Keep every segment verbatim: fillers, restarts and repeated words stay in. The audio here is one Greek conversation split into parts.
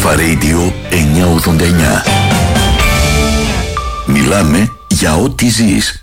Αλφα Radio εννιακόσια ογδόντα εννιά. Μιλάμε για ό,τι ζεις.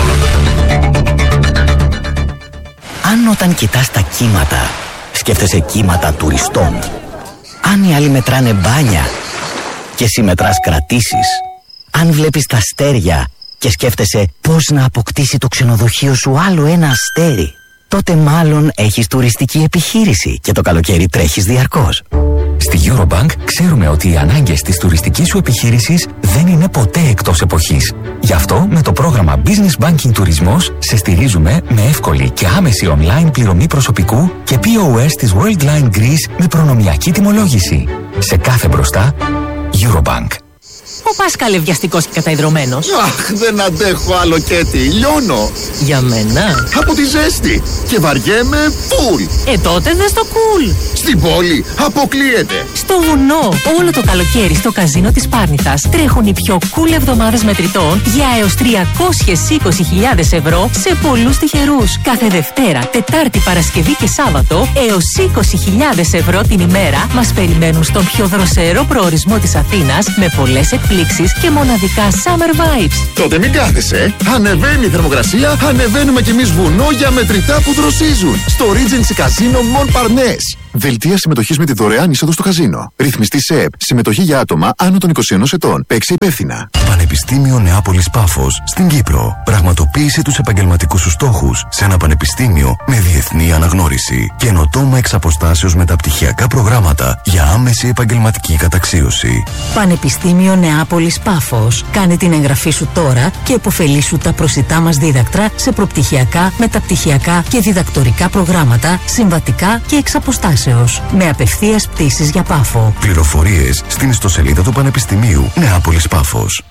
Αν όταν κοιτάς τα κύματα σκέφτεσαι κύματα τουριστών, αν οι άλλοι μετράνε μπάνια και εσύ μετράς κρατήσεις, αν βλέπεις τα αστέρια και σκέφτεσαι πώς να αποκτήσει το ξενοδοχείο σου άλλο ένα αστέρι, τότε μάλλον έχεις τουριστική επιχείρηση και το καλοκαίρι τρέχεις διαρκώς. Στη Eurobank ξέρουμε ότι οι ανάγκες της τουριστικής σου επιχείρησης δεν είναι ποτέ εκτός εποχής. Γι' αυτό με το πρόγραμμα Business Banking Τουρισμός σε στηρίζουμε με εύκολη και άμεση online πληρωμή προσωπικού και πι ο ες της Worldline Greece με προνομιακή τιμολόγηση. Σε κάθε μπροστά, Eurobank. Ο Πάσκαλε βιαστικός και καταϊδρωμένος. Αχ, δεν αντέχω άλλο Κέτι, λιώνω. Για μένα. Από τη ζέστη. Και βαριέμαι φουλ. Ε, τότε δες το κουλ. Στην πόλη αποκλείεται. Στο βουνό, όλο το καλοκαίρι στο καζίνο της Πάρνηθας τρέχουν οι πιο cool εβδομάδες μετρητών για έως τριακόσιες είκοσι χιλιάδες ευρώ σε πολλούς τυχερούς. Κάθε Δευτέρα, Τετάρτη, Παρασκευή και Σάββατο έως είκοσι χιλιάδες ευρώ την ημέρα μας περιμένουν στον πιο δροσερό προορισμό της Αθήνας με πολλές εκπλήξεις και μοναδικά summer vibes. Τότε μην κάθεσαι. Ανεβαίνει η θερμοκρασία, ανεβαίνουμε κι εμείς βουνό για μετρητά που δροσίζουν. Στο Regency Casino Montparnasse. Δελτία συμμετοχής με τη δωρεάν είσοδο στο καζίνο. Ρυθμιστή ΣΕΠ. Συμμετοχή για άτομα άνω των είκοσι ενός ετών. Παίξε υπεύθυνα. Πανεπιστήμιο Νεάπολης Πάφος στην Κύπρο. Πραγματοποίησε τους επαγγελματικούς σου στόχους σε ένα πανεπιστήμιο με διεθνή αναγνώριση. Καινοτόμα εξ αποστάσεως μεταπτυχιακά προγράμματα για άμεση επαγγελματική καταξίωση. Πανεπιστήμιο Νεάπολης Πάφος. Κάνε την εγγραφή σου τώρα και υποφελήσου τα προσιτά μας δίδακτρα σε προπτυχιακά, μεταπτυχιακά και διδακτορικά προγράμματα, συμβατικά και εξ αποστάσεως. Με απευθείας πτήσεις για Πάφο. Πληροφορίες στην ιστοσελίδα του Πανεπιστημίου Νεάπολης Πάφος.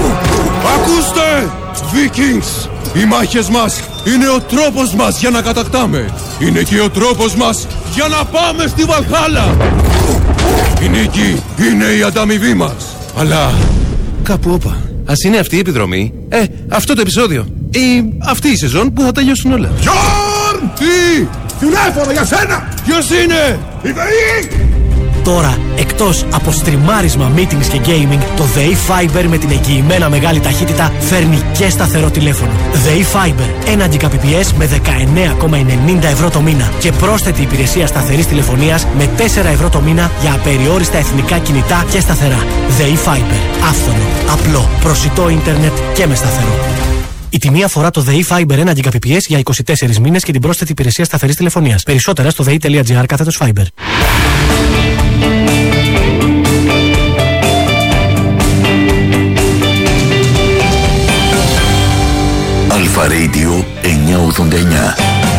Ακούστε! Vikings! Οι μάχες μας είναι ο τρόπος μας για να κατακτάμε. Είναι και ο τρόπος μας για να πάμε στη Βαλχάλα. Η νίκη είναι η ανταμοιβή μας. Αλλά κάπου όπα. Ας είναι αυτή η επιδρομή. Ε, αυτό το επεισόδιο. Ή αυτή η σεζόν που θα τελειώσουν όλα. Γιόρν! Τι! Τηλέφωνο για σένα! Ποιος είναι? Η ΔΕΗ! Τώρα, εκτός από στριμάρισμα, meetings και gaming, το ΔΕΗ Fiber με την εγγυημένα μεγάλη ταχύτητα φέρνει και σταθερό τηλέφωνο. ΔΕΗ Fiber, ένα Gbps με δεκαεννέα κόμμα ενενήντα ευρώ το μήνα και πρόσθετη υπηρεσία σταθερής τηλεφωνίας με τέσσερα ευρώ το μήνα για απεριόριστα εθνικά κινητά και σταθερά. ΔΕΗ Fiber, άφθονο, απλό, προσιτό ίντερνετ και με σταθερό. Η τιμή αφορά το ΔΕΗ Fiber ένα Gbps για είκοσι τέσσερις μήνες και την πρόσθετη υπηρεσία σταθερής τηλεφωνίας. Περισσότερα στο δei.gr κάθετος Fiber. Αλφα Radio εννιακόσια ογδόντα εννιά.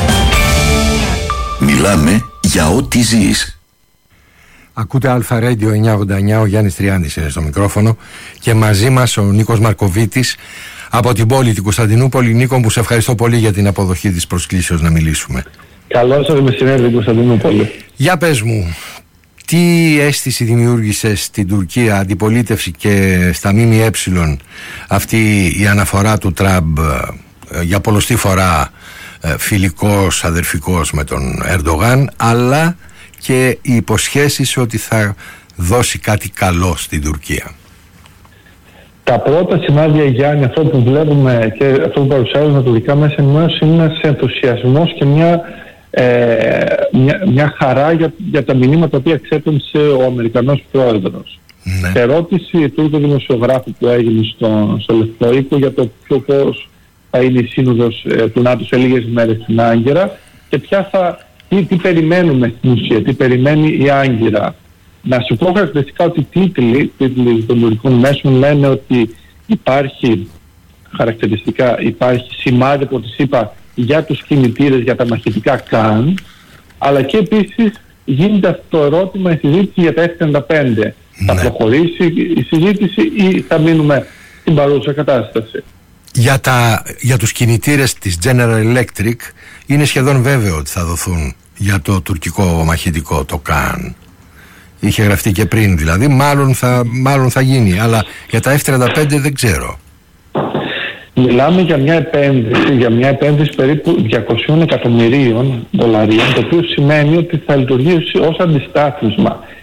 Μιλάμε για ό,τι ζεις. Ακούτε Αλφα Radio εννιακόσια ογδόντα εννιά, ο Γιάννης Τριάνης είναι στο μικρόφωνο και μαζί μας ο Νίκος Μαρκοβίτης από την πόλη την Κωνσταντινούπολη. Νίκο, που σε ευχαριστώ πολύ για την αποδοχή της προσκλήσεως να μιλήσουμε. Καλώς σας μεσημέρι την Κωνσταντινούπολη. Για πες μου, τι αίσθηση δημιούργησε στην Τουρκία αντιπολίτευση και στα ΜΜΕ αυτή η αναφορά του Τραμπ για πολλοστή φορά φιλικός, αδερφικός με τον Ερντογάν, αλλά και οι υποσχέσεις ότι θα δώσει κάτι καλό στην Τουρκία? Τα πρώτα σημάδια, Γιάννη, αυτό που βλέπουμε και αυτό που παρουσιάζουν τα τουρκικά μέσα ενημέρωση είναι ένας ενθουσιασμός και μια, ε, μια, μια χαρά για, για τα μηνύματα που εξέπεμψε ο Αμερικανός πρόεδρος. Ναι. Ερώτηση του δημοσιογράφου που έγινε στο, στο Λευκό Οίκο για το ποιο πώς θα είναι η σύνοδος ε, του ΝΑΤΟ σε λίγες μέρες στην Άγκυρα και ποια θα, τι, τι περιμένουμε στην ουσία, τι περιμένει η Άγκυρα. Να σου πω χαρακτηριστικά ότι οι τίτλοι, τίτλοι των τουρκικών μέσων λένε ότι υπάρχει χαρακτηριστικά, υπάρχει σημάδι από τις ΗΠΑ για τους κινητήρες, για τα μαχητικά ΚΑΝ, αλλά και επίσης γίνεται αυτό το ερώτημα, η συζήτηση για τα εφ τριάντα πέντε. Ναι. Θα προχωρήσει η συζήτηση ή θα μείνουμε στην παρούσα κατάσταση? Για, τα, για τους κινητήρες της General Electric είναι σχεδόν βέβαιο ότι θα δοθούν για το τουρκικό μαχητικό, το ΚΑΝ. Είχε γραφτεί και πριν δηλαδή, μάλλον θα, μάλλον θα γίνει, αλλά για τα εφ τριάντα πέντε δεν ξέρω. Μιλάμε για μια επένδυση, για μια επένδυση περίπου διακόσια εκατομμυρίων δολαρίων, το οποίο σημαίνει ότι θα λειτουργήσει ως αντιστάθμισμα.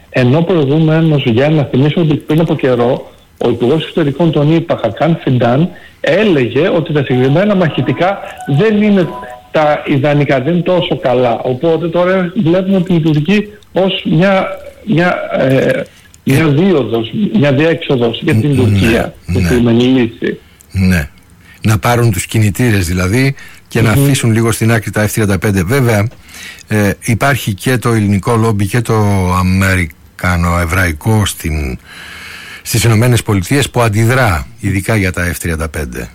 Ενώ προηγουμένως, για να θυμίσουμε ότι πριν από καιρό, ο Υπουργός Εξωτερικών των ΗΠΑ, Χακάν Φιντάν, έλεγε ότι τα συγκεκριμένα μαχητικά δεν είναι τα ιδανικά, δεν είναι τόσο καλά. Οπότε τώρα βλέπουμε ότι λειτουργεί ως μια, μια, ε, μια δίωδος, μια διέξοδος για την Τουρκία, ναι, προκειμένη λύση. Ναι. Να πάρουν τους κινητήρες δηλαδή και mm-hmm. να αφήσουν λίγο στην άκρη τα εφ τριάντα πέντε. Βέβαια ε, υπάρχει και το ελληνικό λόμπι και το αμερικανοεβραϊκό στην, στις Ηνωμένες Πολιτείες που αντιδρά ειδικά για τα εφ τριάντα πέντε.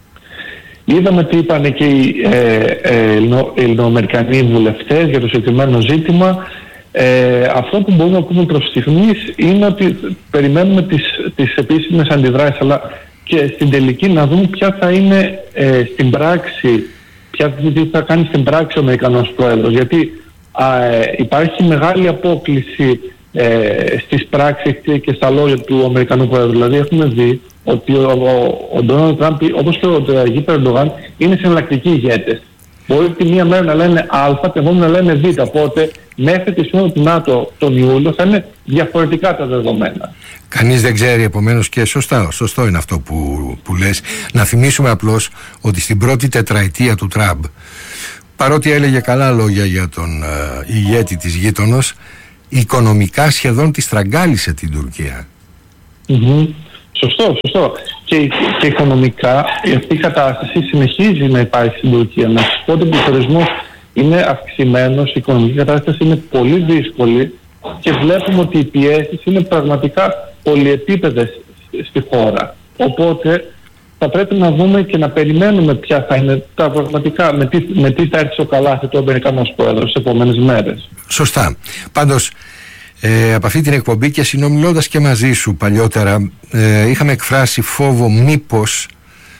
Είδαμε τι είπαν και οι ε, ε, ελληνοαμερικανοί βουλευτές για το συγκεκριμένο ζήτημα. Ε, αυτό που μπορούμε να πούμε προς στιγμής είναι ότι περιμένουμε τις, τις επίσημες αντιδράσεις, αλλά και στην τελική να δούμε ποια θα είναι ε, στην πράξη, ποια θα κάνει στην πράξη ο Αμερικανός Πρόεδρος. Γιατί α, ε, υπάρχει μεγάλη απόκλιση ε, στις πράξεις και στα λόγια του Αμερικανού Πρόεδρου. Δηλαδή έχουμε δει ότι ο Ντόναλντ Τραμπ, όπως και ο Ταγίπ Ερντογάν, είναι συναλλακτικοί ηγέτες. Μπορεί τη μία μέρα να λένε Α, την επόμενη να λένε Β. Οπότε μέχρι τη σύνοδο του ΝΑΤΟ τον Ιούλιο θα είναι διαφορετικά τα δεδομένα. Κανείς δεν ξέρει, επομένως, και σωστά, σωστό είναι αυτό που, που λες. Να θυμίσουμε απλώς ότι στην πρώτη τετραετία του Τραμπ, παρότι έλεγε καλά λόγια για τον ε, ηγέτη της γείτονος, οικονομικά σχεδόν τη στραγγάλισε την Τουρκία. Mm-hmm. Σωστό, σωστό. Και, και οικονομικά αυτή η κατάσταση συνεχίζει να υπάρχει στην Τουρκία. Να σας πω ότι ο πληθωρισμός είναι αυξημένος, η οικονομική κατάσταση είναι πολύ δύσκολη και βλέπουμε ότι οι πιέσεις είναι πραγματικά πολυεπίπεδες στη χώρα. Οπότε θα πρέπει να δούμε και να περιμένουμε ποια θα είναι τα πραγματικά, με τι, με τι θα έρθει στο καλάθι του Αμερικανός Πρόεδρος στις επόμενες μέρες. Σωστά. Πάντως, Ε, από αυτή την εκπομπή και συνομιλώντας και μαζί σου παλιότερα, ε, είχαμε εκφράσει φόβο μήπως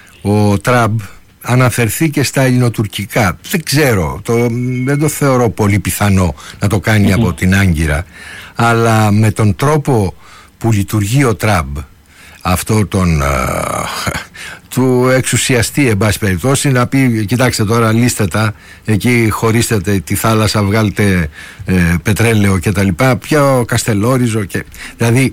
ο Τραμπ αναφερθεί και στα ελληνοτουρκικά. Δεν ξέρω, το, δεν το θεωρώ πολύ πιθανό να το κάνει mm-hmm. από την Άγκυρα, αλλά με τον τρόπο που λειτουργεί ο Τραμπ, αυτό τον α, του εξουσιαστή εν πάση περιπτώσει, να πει κοιτάξτε τώρα, λύστε τα εκεί, χωρίστε τη θάλασσα, βγάλτε ε, πετρέλαιο και τα λοιπά, πιο καστελόριζο και... δηλαδή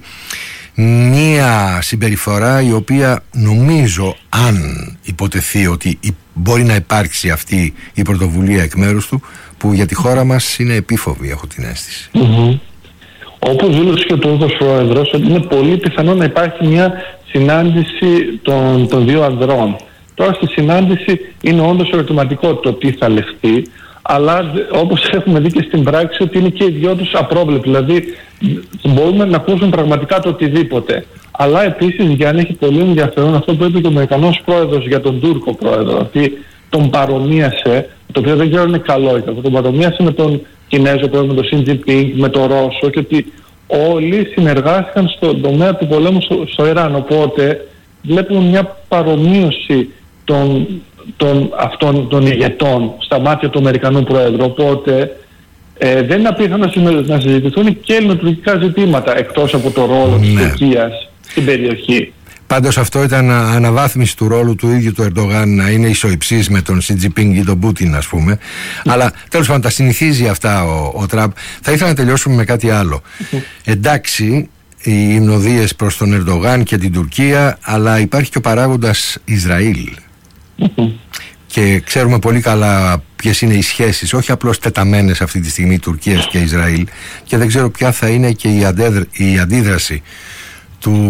μία συμπεριφορά η οποία νομίζω, αν υποτεθεί ότι μπορεί να υπάρξει αυτή η πρωτοβουλία εκ μέρους του, που για τη χώρα μας είναι επίφοβη, έχω την αίσθηση. Mm-hmm. Όπως δήλωσε και ο Τούρκος Πρόεδρος, ότι είναι πολύ πιθανό να υπάρχει μια συνάντηση των, των δύο ανδρών. Τώρα στη συνάντηση είναι όντως ερωτηματικό το τι θα λεχθεί, αλλά όπως έχουμε δει και στην πράξη ότι είναι και οι δυο τους απρόβλεπτοι. Δηλαδή μπορούμε να ακούσουν πραγματικά το οτιδήποτε. Αλλά επίσης, Γιάννη, έχει πολύ ενδιαφέρον αυτό που είπε και ο Αμερικανός Πρόεδρος για τον Τούρκο Πρόεδρο, ότι τον παρομοίασε, το οποίο δεν ξέρω είναι καλό, τον παρομοίασε με τον Κινέζο Πρόεδρο, με τον Σιν Τζινπίνγκ, με τον Ρώσο, και ότι όλοι συνεργάστηκαν στον τομέα του πολέμου στο, στο Ιράν. Οπότε βλέπουμε μια παρομοίωση των, των αυτών των ηγετών στα μάτια του Αμερικανού Πρόεδρου. Οπότε ε, δεν είναι απίθανο να συζητηθούν και ελληνοτουρκικά ζητήματα εκτός από το ρόλο της Τουρκίας στην περιοχή. Πάντως αυτό ήταν αναβάθμιση του ρόλου του ίδιου του Ερντογάν να είναι ισοϊψής με τον Σι Τζινπίνγκ ή τον Πούτιν, ας πούμε. Mm. Αλλά τέλος πάντων τα συνηθίζει αυτά ο, ο Τραμπ. Θα ήθελα να τελειώσουμε με κάτι άλλο. Mm. Εντάξει, οι υμνοδίες προς τον Ερντογάν και την Τουρκία, αλλά υπάρχει και ο παράγοντας Ισραήλ. Mm. Και ξέρουμε πολύ καλά ποιες είναι οι σχέσεις, όχι απλώς τεταμένες αυτή τη στιγμή Τουρκίας και Ισραήλ, και δεν ξέρω ποια θα είναι και η, αντέδρ, η αντίδραση του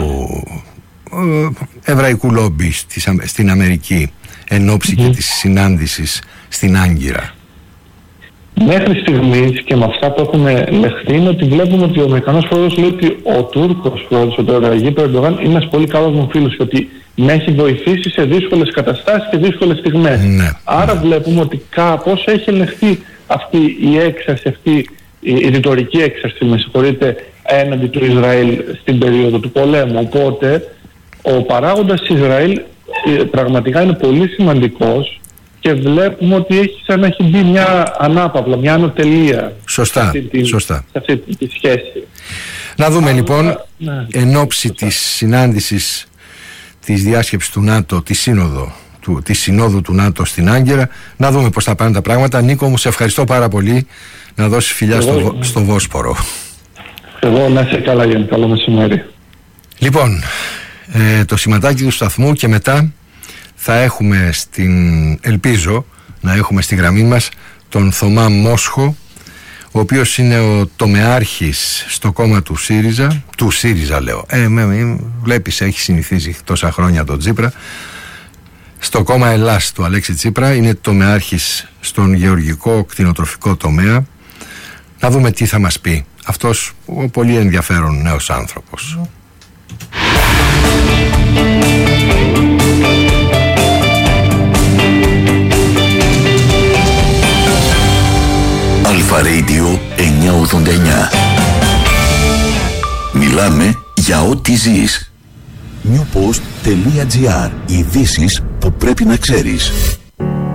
εβραϊκού λόμπι στην Αμερική εν ώψη mm-hmm. και της συνάντησης στην Άγκυρα. Μέχρι στιγμής και με αυτά που έχουμε λεχθεί είναι ότι βλέπουμε ότι ο Αμερικανός Πρόεδρος λέει ότι ο Τούρκος Πρόεδρος, ο Ταγίπ Ερντογάν, είναι ένας πολύ καλός μου φίλος και ότι με έχει βοηθήσει σε δύσκολες καταστάσεις και δύσκολες στιγμές. Ναι. Άρα βλέπουμε ότι κάπως έχει ελεγχθεί αυτή η έξαρση, αυτή η ρητορική έξαρση, με συγχωρείτε, έναντι του Ισραήλ στην περίοδο του πολέμου. Οπότε ο παράγοντας της Ισραήλ πραγματικά είναι πολύ σημαντικός και βλέπουμε ότι έχει σαν να έχει μπει μια ανάπαυλα, μια ανωτελεία. Σωστά, σε αυτή τη, σωστά. Σε αυτή τη σχέση. Να δούμε λοιπόν, ναι, εν ώψη της συνάντησης της διάσκεψης του ΝΑΤΟ, τη σύνοδο του, τη συνόδου του ΝΑΤΟ στην Άγκυρα, να δούμε πώς θα πάνε τα πράγματα. Νίκο μου, σε ευχαριστώ πάρα πολύ. Να δώσεις φιλιά στο, στο Βόσπορο. Εγώ να είσαι καλά, Γιάννη. Καλό μεσημέρι. Λοιπόν, ε, το σηματάκι του σταθμού και μετά θα έχουμε στην, ελπίζω να έχουμε στη γραμμή μας τον Θωμά Μόσχο, ο οποίος είναι ο τομεάρχης στο κόμμα του ΣΥΡΙΖΑ, του ΣΥΡΙΖΑ λέω, ε, με, με, βλέπεις έχει συνηθίσει τόσα χρόνια τον Τσίπρα, στο κόμμα Ελλάς του Αλέξη Τσίπρα, είναι τομεάρχης στον γεωργικό κτηνοτροφικό τομέα. Να δούμε τι θα μας πει αυτός ο πολύ ενδιαφέρον νέος άνθρωπος. Αλφα Radio εννιακόσια ογδόντα εννιά. Μιλάμε για ό,τι ζεις. newpost.gr. Ειδήσεις που πρέπει να ξέρεις.